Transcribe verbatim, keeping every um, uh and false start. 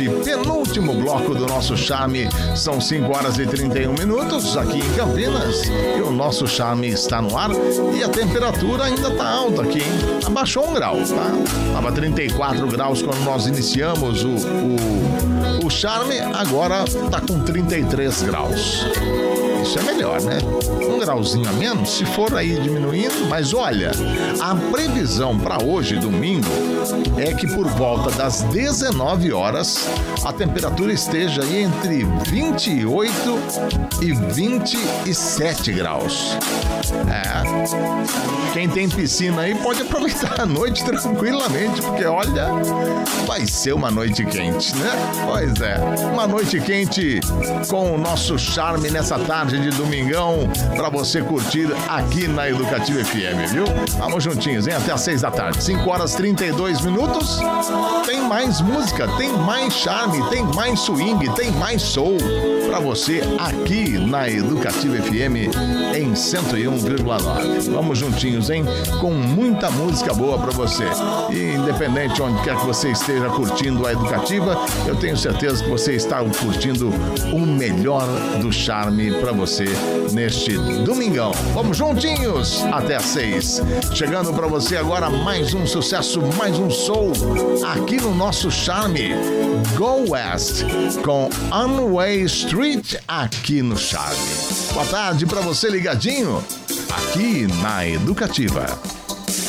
Penúltimo bloco do nosso Charme, são cinco horas e trinta e um minutos aqui em Campinas e o nosso Charme está no ar e a temperatura ainda está alta aqui, hein? Abaixou um grau, tá? Tava trinta e quatro graus quando nós iniciamos o, o, o Charme, agora tá com trinta e três graus. Isso é melhor, né? Um grauzinho a menos, se for aí diminuindo, mas olha, a previsão para hoje, domingo, é que por volta das dezenove horas a temperatura esteja aí entre vinte e oito e vinte e sete graus. É, quem tem piscina aí pode aproveitar a noite tranquilamente, porque olha, vai ser uma noite quente, né? Pois é, uma noite quente com o nosso Charme nessa tarde de domingão para você curtir aqui na Educativa F M, viu? Vamos juntinhos, hein? Até às seis da tarde, cinco horas e trinta e dois minutos. Tem mais música, tem mais charme, tem mais swing, tem mais soul para você aqui na Educativa F M em cento e um vírgula nove. Vamos juntinhos, hein? Com muita música boa para você. E independente onde quer que você esteja curtindo a Educativa, eu tenho certeza que você está curtindo o melhor do charme para você neste domingão. Vamos juntinhos até às seis. Chegando para você agora mais um sucesso, mais um soul aqui no nosso Charme. Go West com Unway Street aqui no Charme. Boa tarde para você ligadinho aqui na Educativa.